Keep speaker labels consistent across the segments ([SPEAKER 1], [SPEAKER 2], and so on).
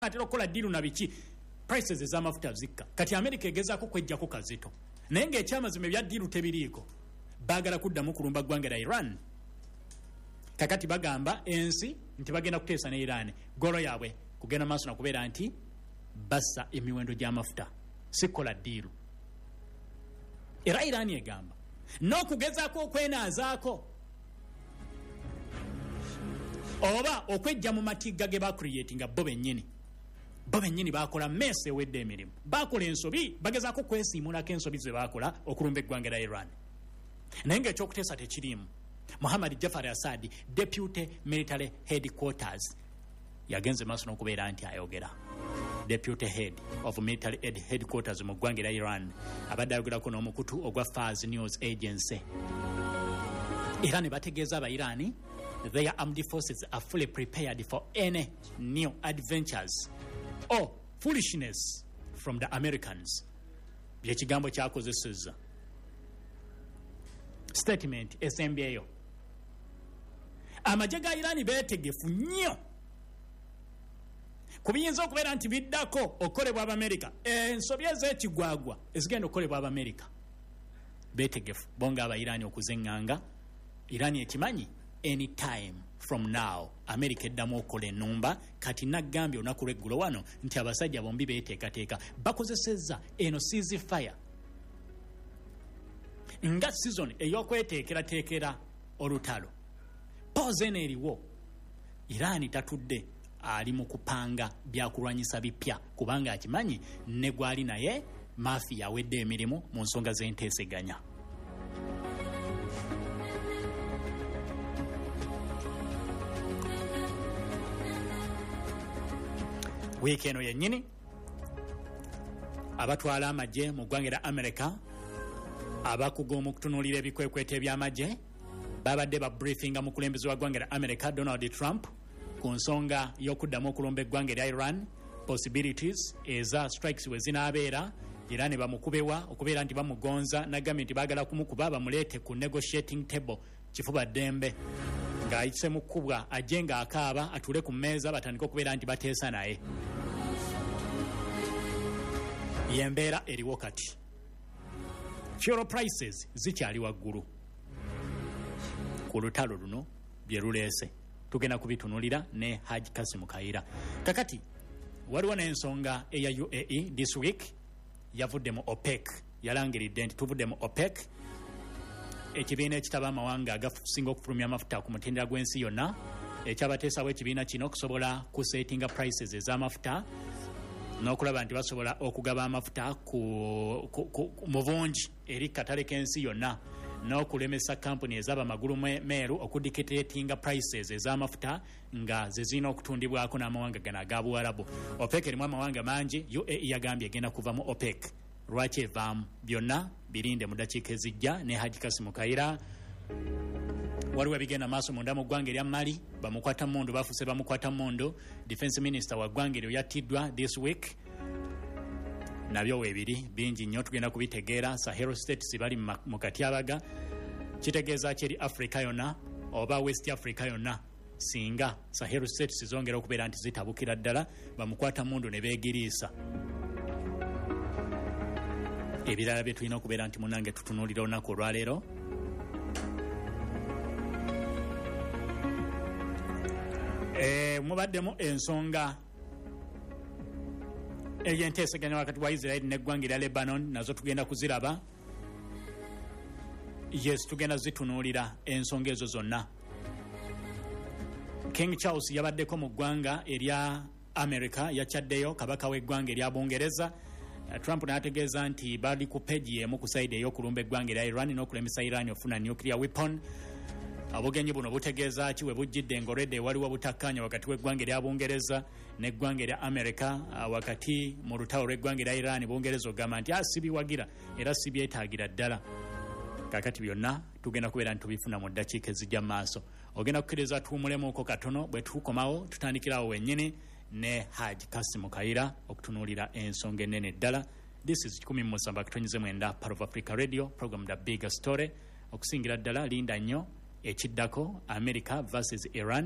[SPEAKER 1] atero kola deal na biki prices ez'amafuta zikka kati America egezaako kwejjako kazito naye ng'ekyamazima ebya deal tebiriiko baagala kuddamu kulumba ggwanga lya Iran kakati bagamba ensi nti bagenda kuteesa ne Iran golo yaabwe kugenda maaso na kubeera nti bassa emiwendo gy'amafuta sikola deal era Iran egamba n'okugezaako okwenaazaako oba okwejja mu matigga ge bakuliyetinga bo bennyini bakola mess ewedde emirimu bakola ensobi bagezaako kwesiimulako ensobi ze bakola okulumba eggwanga lya Iran naye ng'ekyokuteesa tekiriimu Muhammad Jafar Assad Deputy Military Headquarters yagenze maaso n'okubeera nti ayogera Deputy Head of Military Headquarters mu ggwanga lya Iran abadde ayogerako n'omukutu ogwa Fars News Agency era ne bategeeza Abairani their armed forces are fully prepared for any new adventures or foolishness from the Americans. Byekigambo kyakozesezza statement SMBAyo. Amajje ga Iran beetegefu nnyo ku biyinza okubeera nti biddako okolebwa Abamerika ensobi ez'ekigwagwa ezigenda okolebwa Abamerika beetegefu bonga Abairani okuzeŋŋanga Iran ekimanyi anytime from now America eddamu okola ennumba kati naggambye olunaku lw'eggulo wano nti abasajja bombi beeteekateeka bakozesezza eno ceasefire nga season ey'okweteekerateekera olutalo pooze eno eriwo Iran tatudde ali mu kupanga byakulwanyisa bipya kubanga akimanyi ne gwali naye mafiya awedde emirimu mu nsonga z'enteeseganya. Wiiki eno yennyini abatwala amagye mu ggwanga lya America abakuga okutunuulira ebikwekweto eby'amagye babadde babriefinga mu kulembeze wa ggwanga lya America Donald Trump ku nsonga y'okuddamu okulumba eggwanga lya Iran possibilities eza strikes we zinaabeera era ne bamukubewa okubeera nti bamugonza nagambye nti baagala kumukuba bamuleete ku negotiating table kifuba ddembe ng'ayise mu kkubwa ajje ng'akaaba atuule ku mmeeza batandika okubeera nti bateesa naye yembeera eriwo kati fuel prices zikyali waggulu ku lutalo luno bye luleese tugenda kubitunulira ne Haji Kasimu Kaira kakati waliwo n'ensonga eya UAE this week yavudde mu OPEC yalangiridde nti tuvudde mu OPEC ekibiina ekitaba amawanga agasinga okufulumya amafuta ku mutendera gw'ensi yonna ekyabateesawo ekibiina kino okusobola kusetinga prices ez'amafuta n'okulaba nti basobola okugaba amafuta mu bungi eri katale k'ensi yonna n'okulemesa kampuni ez'abamagulu meeru okudictatinga prices ez'amafuta nga ze zirina okutundibwako n'amawanga gano aga Buwarabu. OPEC erimu amawanga mangi UAE yagambye egenda kuva mu OPEC lwaki evaamu byonna birinde mu ddakiika ezijja ne Haji Kasimu Kaira. Waliwo ebigenda maaso munda mu ggwanga erya Mali bamukwata mundu bafuuse bamukwata mundu defense minister wa ggwanga eryo yattiddwa this week nabyo weebiri bingi nnyo tugenda kubitegeera. Sahel states bali mu katyabaga kitegeeza kyeri Africa yonna oba West Africa yonna singa Sahel states zongera okubeera nti zitabukira ddala bamukwata mundu ne beegiriisa. Ebirala bye tulina okubeera nti munange tutunuulira olunaku olwaleero mubaddemu ensonga ey'enteeseganya wakati wa Israel n'eggwanga erya Lebanon nazo tugenda kuziraba. Yes, tugenda zitunuulira ensonga ezo zonna. King Charles yabaddeko mu ggwanga erya America yakyaddeyo kabaka w'eggwanga erya Bungereza. Trump n'ategeeza nti bali ku peegi y'emu ku sayidi ey'okulumba eggwanga erya Iran n'okulemesa Iran ofuna nuclear weapon. Obugenyi buno butegeeza ki we bujjidde ng'olwedde waliwo butakkaanya wakati w'eggwanga erya Bungereza n'eggwanga erya America wakati mu lutalo lw'eggwanga erya Iran. Bungereza ogamba nti sibiwagira era sibyetaagira ddala. Kakati byonna tugenda kubeera nti tubifuna mu ddakiika ezijja maaso. Ogenda kukkiriza tuwumulemuuko katono bwe tukomawo tutandikirawo wennyini ne Haji Kasimu Kaira okutunuulira ensonga ennene ddala. This is 17 Part of Africa Radio program The Bigger Story. Okusingira ddala linda nnyo ekiddako America versus Iran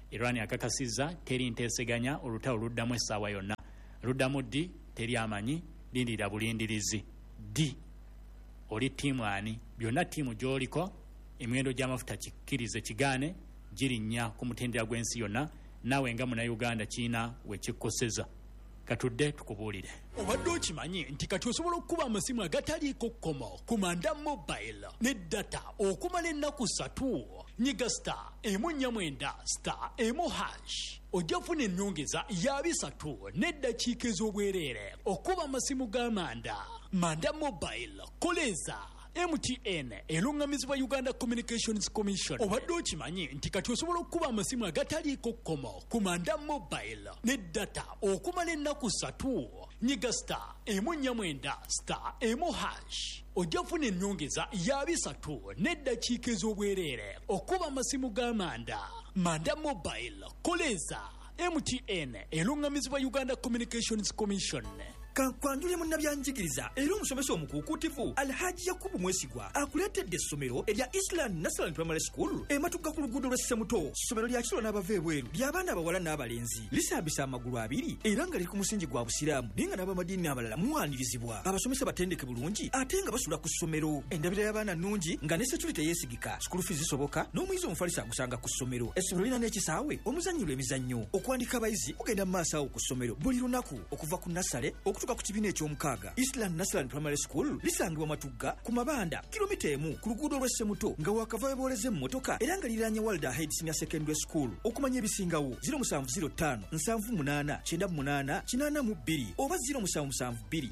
[SPEAKER 1] Iran akakasizza teri nteeseganya olutalo luddamu essaawa yonna. Luddamu D teri amanyi lindira bulindirizi. D oli ttiimu ani? Byonna ttiimu gy'oliko emiwendo gy'amafuta kikkirize kigaane girinnya ku mutendera gw'ensi yonna, naawe nga Munnayuganda kiina we kikkoseza. Katudde tukubuulire. Obadde okimanyi nti kati osobola okukuba amasimu agataliiko kkomo ku Manda Mobile ne data okumala ennaku 3. Nyiga star emu 49 star emu hash. Ojja kufuna ennyongeza ya 3 n'eddakiika ez'obwereere okuba amasimu ga Manda Mobile. Koleza MTN elungamizibwa Uganda Communications Commission. Obadde okimanyi nti kati osobola okukuba amasimu agataliiko kkomo ku Manda Mobile ne data okumala ennaku 3. Nyiga star emu 49 star emu hash. Ojja kufuna ennyongeza ya 3 n'eddakiika ez'obwereere okuba amasimu ga Manda Mobile. Koleza MTN elungamizibwa Uganda Communications Commission.
[SPEAKER 2] Kankwanjule munnabyanjigiriza era omusomesa omukuukutivu Alhaji Yakubu Mwesigwa akuleetedde essomero erya Island National Primary School ematugga ku luguudo lw'Essemuto. Ssomero lya kilo n'abava ebweru ly'abaana abawala n'abalenzi, lisambisa amagulu 2 era nga liri ku musingi gwa busiraamu naye nga n'abamadiini abalala muwanirizibwa. Abasomesa batendeke bulungi ate nga basula ku ssomero. Endabira y'abaana nnungi nga ne security yeesigika, school fees zisoboka, n'omuyizi omufalisa agusanga ku ssomero. Essomero lirina n'ekisaawe omuzannyirwa emizannyo. Okuwandika abayizi kugenda mu maaso awo ku ssomero buli lunaku okuva ku nassale okutuuka ku kibiina eky'omukaaga. Eastland National Primary School lisangibwa Matugga ku Mabanda kilomita 1 ku luguudo lw'Essemuto nga wakava weboleze mmotoka era nga liranye Walder Head Senior Secondary School. Okumanya ebisingawo 0705 78 98 82 oba 0772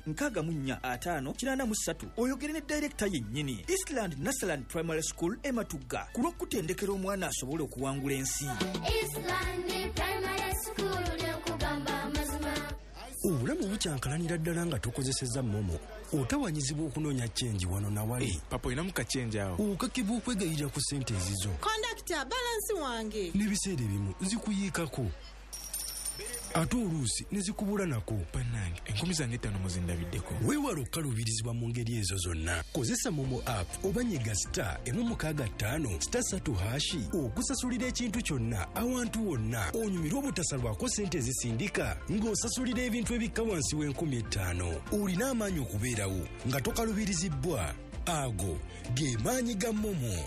[SPEAKER 2] 64 583 oyogere ne director yennyini. Eastland National Primary School Matugga ku lw'okutendekera omwana asobole okuwangula ensi.
[SPEAKER 3] Eastland Primary School ly'okugamba amazima.
[SPEAKER 4] Obulamu bukyankalanira ddala nga tokozesezza momo. Otawanyizibwa okunoonya chenji wano na wali.
[SPEAKER 5] Papa ina muka chenji awo.
[SPEAKER 4] Okakibwa okwegayirira ku ssente ezizo.
[SPEAKER 6] Conductor, balance wange.
[SPEAKER 4] N'ebiseera ebimu zikuyiikako. Ate oluusi ne zikubula nako.
[SPEAKER 5] Bannange, enkumi zange 5 muzindabiddeko.
[SPEAKER 4] Weewala okukaluubirizibwa mu ngeri ezo zonna. Kozesa momo app oba nyiga star emu 65 star 3 hashi okusasulira ekintu kyonna awantu wonna. Onyumirwa obutasalwako ssente ezisindika ng'osasulira ebintu ebikka wansi w'50,000. Olina amaanyi okubeerawo nga tokalubirizibbwa. Ago ge maanyi ga momo.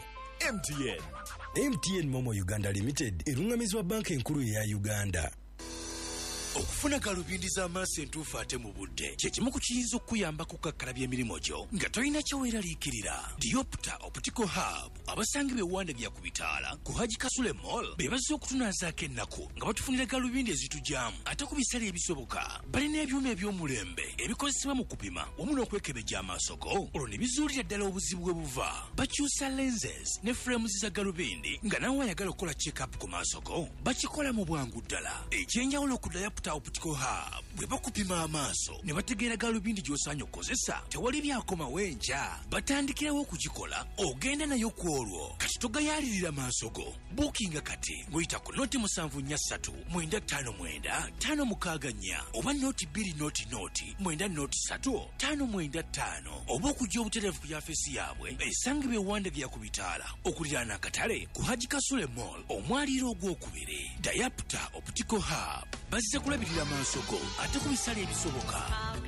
[SPEAKER 4] MTN Momo Uganda Limited erungamizibwa banka enkulu eya Uganda.
[SPEAKER 7] Okufuna galubindi z'amaaso entuufu ate mu budde kye kimu ku kiyinza okukuyamba kukakkalabya emirimu gyo nga tolina kyeweeraliikirira. Diopta Optical Hub abasangibwa ewandagya ku bitaala ku Haji Kasule Mall be bazze okutunaazaako ennaku nga batufunira galubindi ezitujyamu ate ku bisale ebisoboka. Balina ebyuma eby'omulembe ebikozesebwa mu kupima wamu n'okwekebejja amaaso go olwo ne bizuulira ddala obuzibu bwe buva. Bakyusa lenses ne frames za galubindi nga nawe ayagala okukola check-up ku maaso go bakikola mu bwangu ddala. Ekyenjawulo ku Diopta Optical Hub bwe bakupima amaaso ne bategeera galubindi gy'osaanye okukozesa tewali byakoma wenja. Batandikirawo okugikola ogenda nayo ku olwo kati togayaalirira maaso go. Bookinga kati ng'oyita ku noti 743 959 564 oba noti 2 noti 903 595 oba okujja obutereevu ku yafeesi yaabwe esangibwa ewandagya ku bitaala okuliraana akatale ku Haji Kasule Mall omwaliiro ogwokubiri. Diopta Optical Hub bazze kulabirira maaso go ate ku bisale ebisoboka.